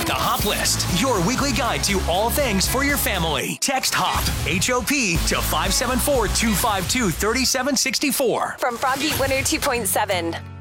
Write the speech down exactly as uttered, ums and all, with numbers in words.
The Hop List, your weekly guide to all things for your family. Text HOP, H O P, to five seven four, two five two, three seven six four. From Froggy one oh two point seven.